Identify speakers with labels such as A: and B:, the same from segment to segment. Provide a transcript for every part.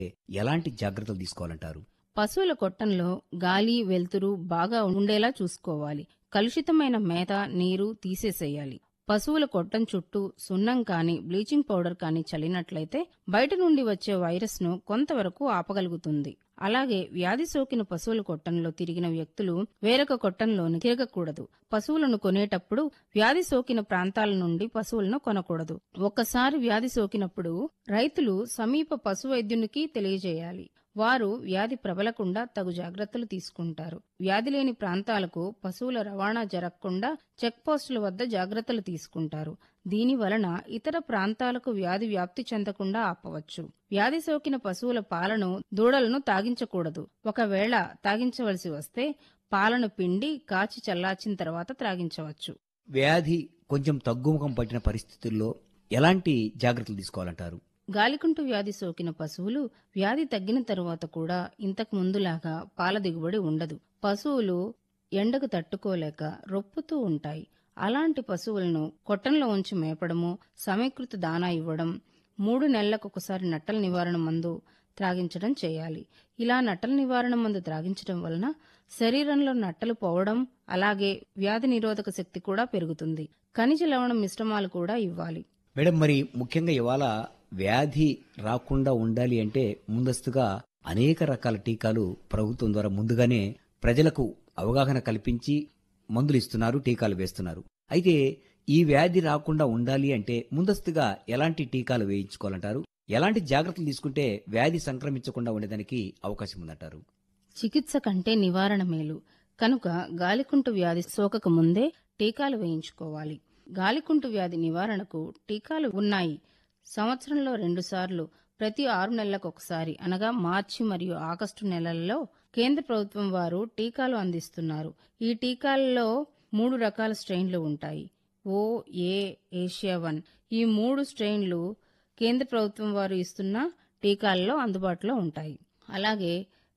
A: ఎలాంటి జాగ్రత్తలు తీసుకోవాలంటారు?
B: పశువుల కొట్టంలో గాలి, వెలుతురు బాగా ఉండేలా చూసుకోవాలి. కలుషితమైన మేత, నీరు తీసేసేయాలి. పశువుల కొట్టం చుట్టూ సున్నం కానీ, బ్లీచింగ్ పౌడర్ కానీ చల్లినట్లయితే బయట నుండి వచ్చే వైరస్ ను కొంతవరకు ఆపగలుగుతుంది. అలాగే వ్యాధి సోకిన పశువుల కొట్టంలో తిరిగిన వ్యక్తులు వేరొక కొట్టంలోని తిరగకూడదు. పశువులను కొనేటప్పుడు వ్యాధి సోకిన ప్రాంతాల నుండి పశువులను కొనకూడదు. ఒక్కసారి వ్యాధి సోకినప్పుడు రైతులు సమీప పశు వైద్యునికి తెలియజేయాలి. వారు వ్యాధి ప్రబలకుండా తగు జాగ్రత్తలు తీసుకుంటారు. వ్యాధి లేని ప్రాంతాలకు పశువుల రవాణా జరగకుండా చెక్పోస్టుల వద్ద జాగ్రత్తలు తీసుకుంటారు. దీని వలన ఇతర ప్రాంతాలకు వ్యాధి వ్యాప్తి చెందకుండా ఆపవచ్చు. వ్యాధి సోకిన పశువుల పాలను, దూడలను తాగించకూడదు. ఒకవేళ తాగించవలసి వస్తే పాలను పిండి కాచి చల్లార్చిన తర్వాత త్రాగించవచ్చు.
A: వ్యాధి కొంచెం తగ్గుముఖం పట్టిన పరిస్థితుల్లో ఎలాంటి జాగ్రత్తలు తీసుకోవాలంటారు?
B: గాలికుంటు వ్యాధి సోకిన పశువులు వ్యాధి తగ్గిన తరువాత కూడా ఇంతకు ముందులాగా పాల దిగుబడి ఉండదు. పశువులు ఎండకు తట్టుకోలేక రొప్పుతూ ఉంటాయి. అలాంటి పశువులను కొట్టంలో ఉంచి మేపడము, సమీకృత దానా ఇవ్వడం, 3 నెలలకొకసారి నట్టల నివారణ మందు త్రాగించడం చేయాలి. ఇలా నట్టల నివారణ మందు త్రాగించడం వలన శరీరంలో నట్టలు పోవడం, అలాగే వ్యాధి నిరోధక శక్తి కూడా పెరుగుతుంది. ఖనిజ లవణం మిశ్రమాలు కూడా ఇవ్వాలి.
A: మేడం, మరి ముఖ్యంగా ఇవాళ వ్యాధి రాకుండా ఉండాలి అంటే ముందస్తుగా అనేక రకాల టీకాలు ప్రభుత్వం ద్వారా ముందుగానే ప్రజలకు అవగాహన కల్పించి మందులు ఇస్తున్నారు, టీకాలు వేస్తున్నారు. అయితే ఈ వ్యాధి రాకుండా ఉండాలి అంటే ముందస్తుగా ఎలాంటి టీకాలు వేయించుకోవాలంటారు? ఎలాంటి జాగ్రత్తలు తీసుకుంటే వ్యాధి సంక్రమించకుండా ఉండేదానికి అవకాశం ఉందంటారు?
B: చికిత్స కంటే నివారణ మేలు కనుక గాలికుంటు వ్యాధి సోకక ముందే టీకాలు వేయించుకోవాలి. గాలికుంటు వ్యాధి నివారణకు టీకాలు ఉన్నాయి. సంవత్సరంలో 2 సార్లు ప్రతి 6 నెలలకొకసారి అనగా మార్చి మరియు ఆగస్టు నెలల్లో కేంద్ర ప్రభుత్వం వారు టీకాలు అందిస్తున్నారు. ఈ టీకాలలో 3 రకాల స్ట్రెయిన్లు ఉంటాయి. ఓ, ఏ, ఏషియా 1 ఈ 3 స్ట్రెయిన్లు కేంద్ర ప్రభుత్వం వారు ఇస్తున్న టీకాలలో అందుబాటులో ఉంటాయి. అలాగే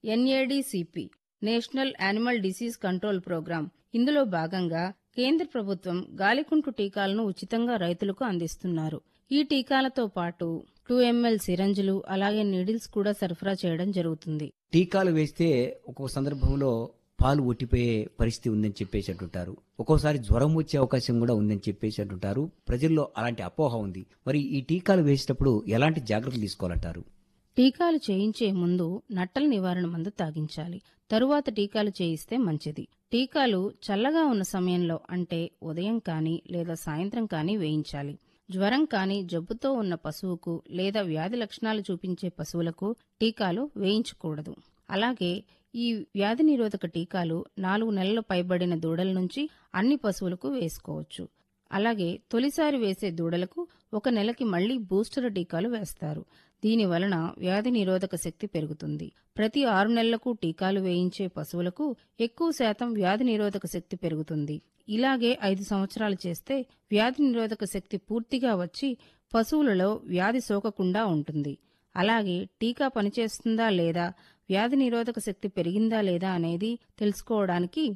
B: NADCP national animal disease control programme, ఇందులో భాగంగా కేంద్ర ప్రభుత్వం గాలికుంటు టీకాలను ఉచితంగా రైతులకు అందిస్తున్నారు. ఈ టీకాలతో పాటు 2 ml సిరంజులు, అలాగే నీడిల్స్ కూడా సరఫరా చేయడం జరుగుతుంది.
A: టీకాలు వేస్తే ఒక్కొక్క సందర్భంలో పాలు ఒట్టిపోయే పరిస్థితి ఉందని చెప్పేసి అంటుంటారు. ఒక్కోసారి జ్వరం వచ్చే అవకాశం కూడా ఉందని చెప్పేసి అంటుంటారు. ప్రజల్లో అలాంటి అపోహ ఉంది. మరి ఈ టీకాలు వేసేటప్పుడు ఎలాంటి జాగ్రత్తలు తీసుకోవాలంటారు?
B: టీకాలు చేయించే ముందు నట్టల నివారణ మందు తాగించాలి. తరువాత టీకాలు చేయిస్తే మంచిది. టీకాలు చల్లగా ఉన్న సమయంలో అంటే ఉదయం కానీ లేదా సాయంత్రం కానీ వేయించాలి. జ్వరం కానీ జబ్బుతో ఉన్న పశువుకు లేదా వ్యాధి లక్షణాలు చూపించే పశువులకు టీకాలు వేయించకూడదు. అలాగే ఈ వ్యాధి నిరోధక టీకాలు 4 నెలలు పైబడిన దూడల నుంచి అన్ని పశువులకు వేసుకోవచ్చు. అలాగే తొలిసారి వేసే దూడలకు 1 నెలకి మళ్లీ బూస్టర్ టీకాలు వేస్తారు. దీని వలన వ్యాధి నిరోధక శక్తి పెరుగుతుంది. ప్రతి 6 నెలలకు టీకాలు వేయించే పశువులకు ఎక్కువ శాతం వ్యాధి నిరోధక శక్తి పెరుగుతుంది. ఇలాగే 5 సంవత్సరాలు చేస్తే వ్యాధి నిరోధక శక్తి పూర్తిగా వచ్చి పశువులలో వ్యాధి సోకకుండా ఉంటుంది. అలాగే టీకా పనిచేస్తుందా లేదా, వ్యాధి నిరోధక శక్తి పెరిగిందా లేదా అనేది తెలుసుకోవడానికి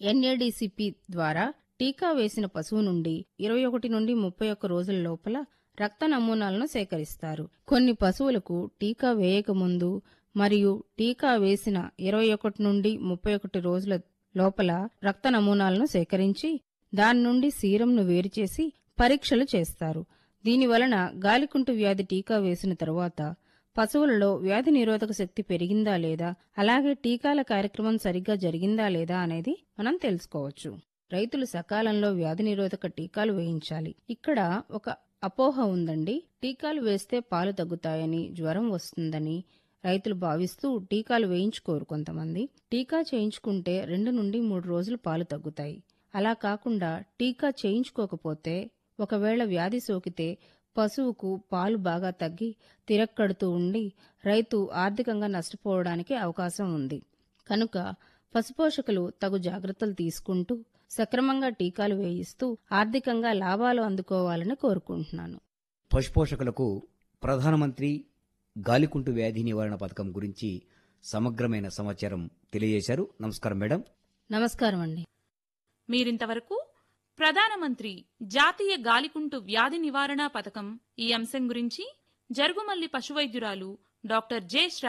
B: NADCP ద్వారా టీకా వేసిన పశువు నుండి 21 నుండి 31 రోజుల లోపల రక్త నమూనాలను సేకరిస్తారు. కొన్ని పశువులకు టీకా వేయకముందు మరియు టీకా వేసిన 21 నుండి 31 రోజుల లోపల రక్త నమూనాలను సేకరించి దాని నుండి సీరంను వేరుచేసి పరీక్షలు చేస్తారు. దీనివలన గాలికుంటు వ్యాధి టీకా వేసిన తరువాత పశువులలో వ్యాధి నిరోధక శక్తి పెరిగిందా లేదా, అలాగే టీకాల కార్యక్రమం సరిగ్గా జరిగిందా లేదా అనేది మనం తెలుసుకోవచ్చు. రైతులు సకాలంలో వ్యాధి నిరోధక టీకాలు వేయించాలి. ఇక్కడ ఒక అపోహ ఉందండి. టీకాలు వేస్తే పాలు తగ్గుతాయని, జ్వరం వస్తుందని రైతులు భావిస్తూ టీకాలు వేయించుకోరు కొంతమంది. టీకా చేయించుకుంటే 2 నుండి 3 రోజులు పాలు తగ్గుతాయి. అలా కాకుండా టీకా చేయించుకోకపోతే ఒకవేళ వ్యాధి సోకితే పశువుకు పాలు బాగా తగ్గి తిరక్కడుతూ ఉండి రైతు ఆర్థికంగా నష్టపోవడానికి అవకాశం ఉంది. కనుక పశుపోషకులు తగు జాగ్రత్తలు తీసుకుంటూ సక్రమంగా టీకాలు వేయిస్తూ ఆర్థికంగా లాభాలు అందుకోవాలని కోరుకుంటున్నాను.
A: పశుపోషకులకు ప్రధానమంత్రి గాలికుంటు వ్యాధి నివారణ పథకం గురించి సమగ్రమైన సమాచారం తెలియజేశారు. నమస్కారం మేడం.
B: నమస్కారం అండి.
C: మీరింతవరకు ప్రధానమంత్రి జాతీయ గాలికుంటు వ్యాధి నివారణ పథకం ఈ అంశం గురించి జరుగుమల్లి పశువైద్యురాలు డాక్టర్ జె